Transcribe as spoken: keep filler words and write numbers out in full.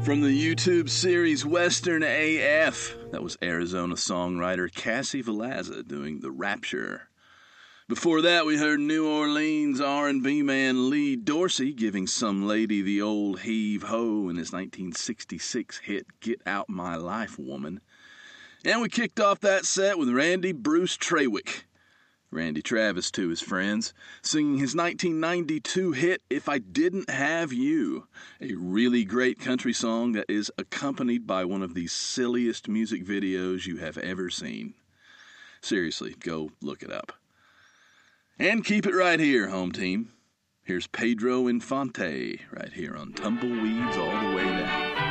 From the YouTube series Western A F, that was Arizona songwriter Cassie Velazza doing The Rapture. Before that, we heard New Orleans R and B man Lee Dorsey giving Some Lady the Old Heave-Ho in his nineteen sixty-six hit Get Out My Life, Woman. And we kicked off that set with Randy Bruce Trawick, Randy Travis to his friends, singing his nineteen ninety-two hit If I Didn't Have You, a really great country song that is accompanied by one of the silliest music videos you have ever seen. Seriously, go look it up. And keep it right here, home team. Here's Pedro Infante right here on Tumbleweeds All the Way Down.